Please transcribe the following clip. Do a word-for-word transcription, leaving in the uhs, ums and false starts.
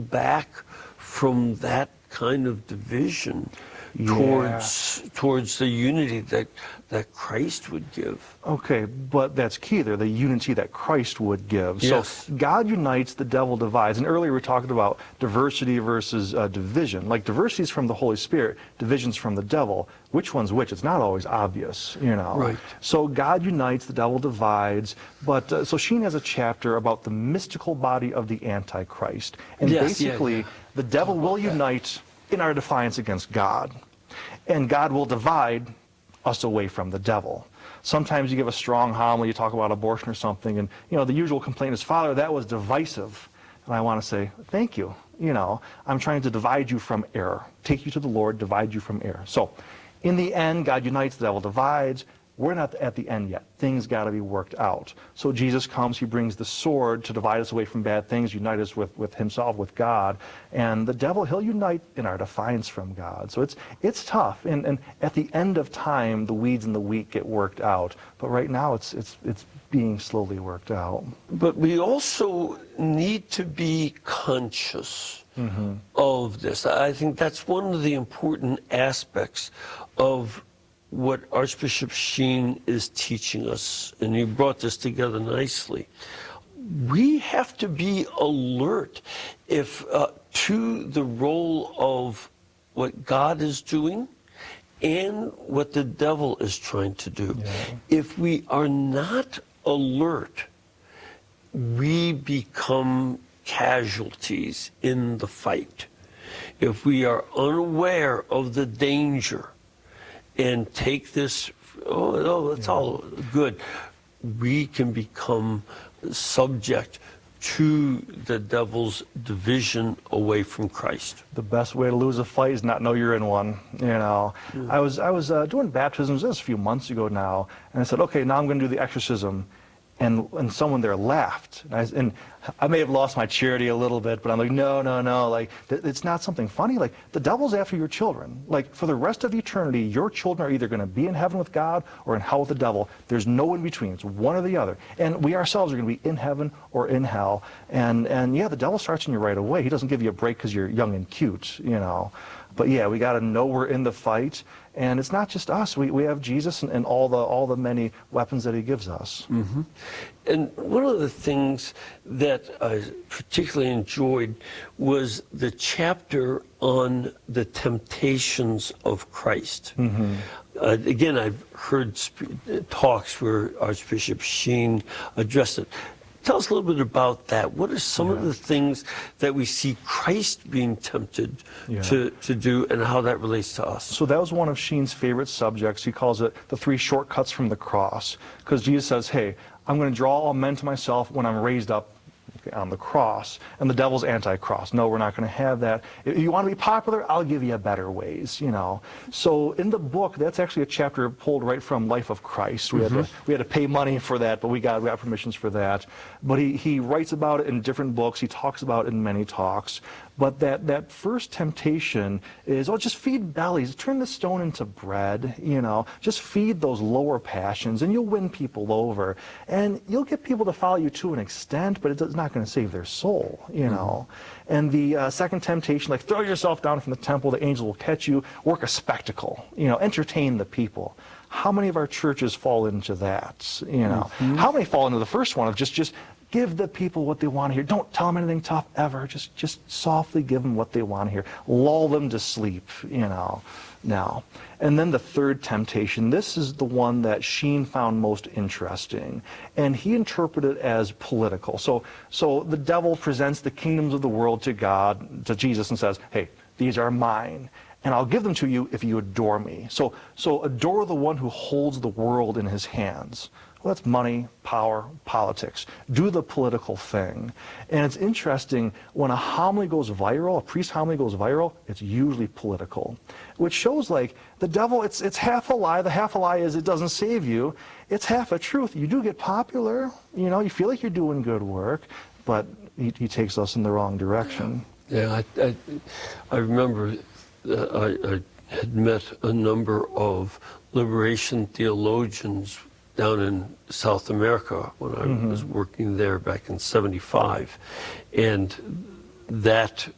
back from that kind of division Yeah. towards towards the unity that that Christ would give. Okay, but that's key there, the unity that Christ would give. Yes. So God unites, the devil divides. And earlier we talked about diversity versus uh, division. Like diversity is from the Holy Spirit, division's from the devil. Which one's which? It's not always obvious, you know. Right. So God unites, the devil divides. But uh, so Sheen has a chapter about the mystical body of the Antichrist. And Yes, basically, yeah, yeah. the devil will unite in our defiance against God. And God will divide us away from the devil. Sometimes you give a strong homily, you talk about abortion or something, and you know the usual complaint is, Father, that was divisive. And I want to say, thank you. You know, I'm trying to divide you from error. Take you to the Lord, divide you from error. So, in the end, God unites, the devil divides. We're not at the end yet. Things got to be worked out. So Jesus comes, he brings the sword to divide us away from bad things, unite us with, with himself, with God. And the devil, he'll unite in our defiance from God. So it's it's tough. And, and at the end of time, the weeds and the wheat get worked out. But right now, it's, it's, it's being slowly worked out. But we also need to be conscious mm-hmm. of this. I think that's one of the important aspects of what Archbishop Sheen is teaching us, and you brought this together nicely. We have to be alert if uh, to the role of what God is doing and what the devil is trying to do. Yeah. If we are not alert, we become casualties in the fight. If we are unaware of the danger and take this, oh, no, it's yeah. all good, we can become subject to the devil's division away from Christ. The best way to lose a fight is not know you're in one. You know, yeah. I was I was uh, doing baptisms this a few months ago now, and I said, okay, now I'm going to do the exorcism. And, and someone there laughed. And I, and I may have lost my charity a little bit, but I'm like, no, no, no. Like, th it's not something funny. Like, the devil's after your children. Like, for the rest of eternity, your children are either going to be in heaven with God or in hell with the devil. There's no in between. It's one or the other. And we ourselves are going to be in heaven or in hell. And, and yeah, the devil starts in you right away. He doesn't give you a break because you're young and cute, you know. But yeah, we got to know we're in the fight. And it's not just us. We, we have Jesus and, and all the all the many weapons that he gives us. Mm-hmm. And one of the things that I particularly enjoyed was the chapter on the temptations of Christ. Mm-hmm. uh, again, I've heard talks where Archbishop Sheen addressed it. Tell us a little bit about that. What are some yeah. of the things that we see Christ being tempted yeah. to, to do, and how that relates to us? So that was one of Sheen's favorite subjects. He calls it the three shortcuts from the cross. Because Jesus says, hey, I'm going to draw all men to myself when I'm raised up on the cross, and the devil's anti-cross. No, we're not going to have that. If you want to be popular, I'll give you better ways, you know. So in the book, that's actually a chapter pulled right from Life of Christ. We, mm-hmm. had, to, we had to pay money for that, but we got, we got permissions for that. But he, he writes about it in different books. He talks about it in many talks. But that, that first temptation is, oh, just feed bellies. Turn the stone into bread, you know. Just feed those lower passions, and you'll win people over. And you'll get people to follow you to an extent, but it's not going to save their soul, you mm-hmm. know. And the uh, second temptation, like throw yourself down from the temple, the angel will catch you, work a spectacle, you know, entertain the people. How many of our churches fall into that, you know? Mm-hmm. How many fall into the first one of just, just give the people what they want to hear. Don't tell them anything tough ever. Just, just softly give them what they want to hear. Lull them to sleep, you know, now. And then the third temptation, this is the one that Sheen found most interesting. And he interpreted it as political. So, so the devil presents the kingdoms of the world to God, to Jesus, and says, hey, these are mine. And I'll give them to you if you adore me. So, so adore the one who holds the world in his hands. Well, that's money, power, politics. Do the political thing. And it's interesting, when a homily goes viral, a priest homily goes viral, it's usually political. Which shows, like, the devil, it's, it's half a lie. The half a lie is it doesn't save you. It's half a truth. You do get popular. You know, you feel like you're doing good work, but he, he takes us in the wrong direction. Yeah, I, I, I remember uh, I, I had met a number of liberation theologians down in South America when I mm-hmm. was working there back in seventy-five. And that